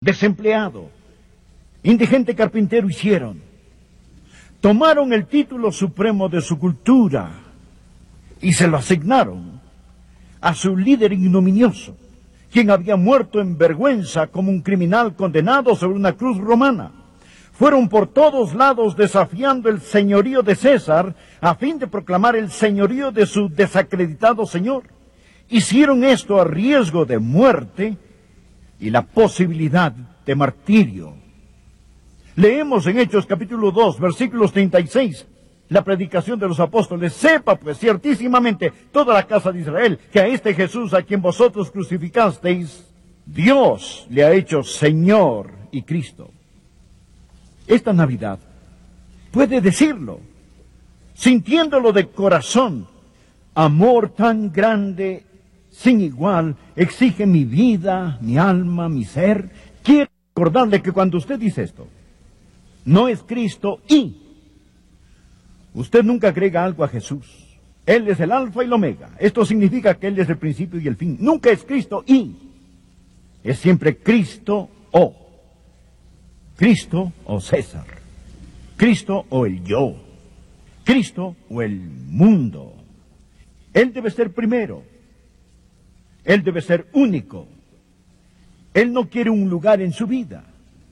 desempleado, indigente carpintero hicieron. Tomaron el título supremo de su cultura y se lo asignaron a su líder ignominioso, quien había muerto en vergüenza como un criminal condenado sobre una cruz romana. Fueron por todos lados desafiando el señorío de César a fin de proclamar el señorío de su desacreditado señor. Hicieron esto a riesgo de muerte y la posibilidad de martirio. Leemos en Hechos capítulo 2, versículos 36, la predicación de los apóstoles. Sepa pues ciertísimamente toda la casa de Israel que a este Jesús a quien vosotros crucificasteis, Dios le ha hecho Señor y Cristo. Esta Navidad puede decirlo, sintiéndolo de corazón. Amor tan grande, sin igual, exige mi vida, mi alma, mi ser. Quiero recordarle que cuando usted dice esto, no es Cristo y usted nunca agrega algo a Jesús. Él es el alfa y el omega. Esto significa que Él es el principio y el fin. Nunca es Cristo y es siempre Cristo o. Cristo o César. Cristo o el yo. Cristo o el mundo. Él debe ser primero. Él debe ser único. Él no quiere un lugar en su vida.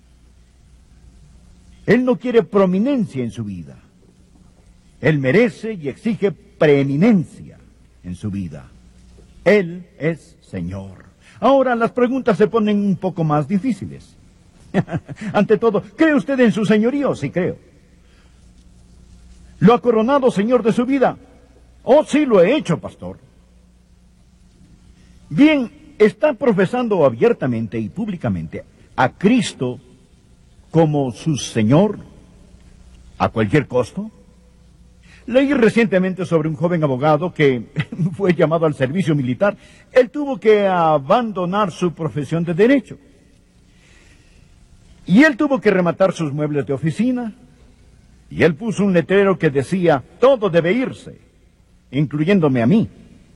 Él no quiere prominencia en su vida. Él merece y exige preeminencia en su vida. Él es Señor. Ahora las preguntas se ponen un poco más difíciles. Ante todo, ¿cree usted en su señorío? Sí, creo. ¿Lo ha coronado Señor de su vida? Oh, sí, lo he hecho, pastor. Bien, ¿está profesando abiertamente y públicamente a Cristo como su Señor a cualquier costo? Leí recientemente sobre un joven abogado que fue llamado al servicio militar. Él tuvo que abandonar su profesión de derecho. Y él tuvo que rematar sus muebles de oficina. Y él puso un letrero que decía, todo debe irse, incluyéndome a mí.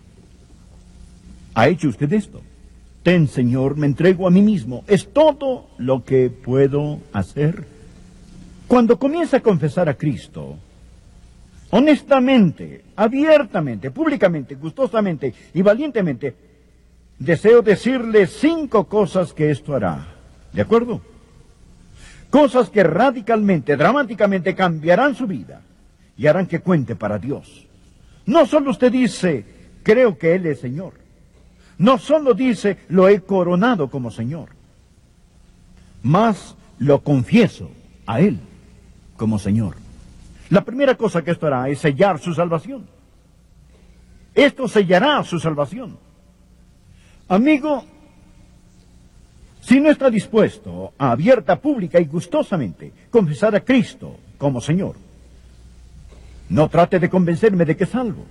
¿Ha hecho usted esto? Ten, Señor, me entrego a mí mismo. Es todo lo que puedo hacer. Cuando comienza a confesar a Cristo, honestamente, abiertamente, públicamente, gustosamente y valientemente, deseo decirle 5 cosas que esto hará. ¿De acuerdo? Cosas que radicalmente, dramáticamente cambiarán su vida y harán que cuente para Dios. No solo usted dice, creo que Él es Señor. No solo dice, lo he coronado como Señor. Más lo confieso a Él como Señor. La primera cosa que esto hará es sellar su salvación. Esto sellará su salvación. Amigo, si no está dispuesto a abierta, pública y gustosamente confesar a Cristo como Señor, no trate de convencerme de que es salvo.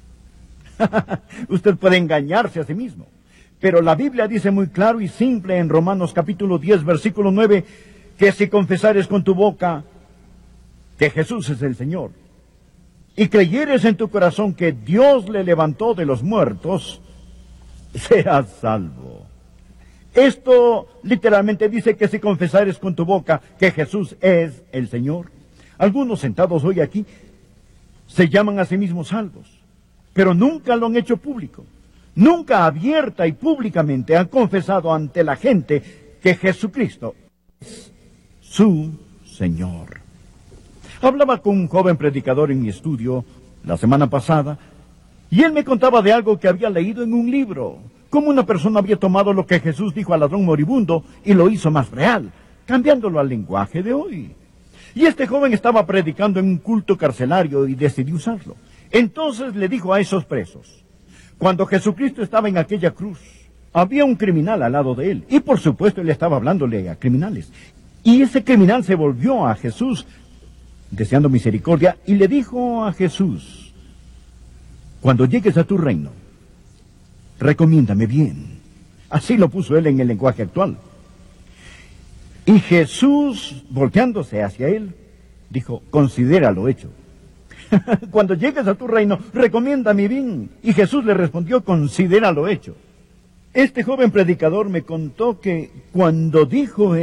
Usted puede engañarse a sí mismo. Pero la Biblia dice muy claro y simple en Romanos capítulo 10, versículo 9, que si confesares con tu boca que Jesús es el Señor, y creyeres en tu corazón que Dios le levantó de los muertos, serás salvo. Esto literalmente dice que si confesares con tu boca que Jesús es el Señor. Algunos sentados hoy aquí se llaman a sí mismos salvos, pero nunca lo han hecho público. Nunca abierta y públicamente han confesado ante la gente que Jesucristo es su Señor. Hablaba con un joven predicador en mi estudio la semana pasada, y él me contaba de algo que había leído en un libro, cómo una persona había tomado lo que Jesús dijo al ladrón moribundo y lo hizo más real, cambiándolo al lenguaje de hoy. Y este joven estaba predicando en un culto carcelario y decidió usarlo. Entonces le dijo a esos presos, cuando Jesucristo estaba en aquella cruz, había un criminal al lado de él, y por supuesto él estaba hablándole a criminales. Y ese criminal se volvió a Jesús, deseando misericordia, y le dijo a Jesús, cuando llegues a tu reino, recomiéndame bien. Así lo puso él en el lenguaje actual. Y Jesús, volteándose hacia él, dijo, considera lo hecho. Cuando llegues a tu reino, recomiéndame bien. Y Jesús le respondió, considera lo hecho. Este joven predicador me contó que cuando dijo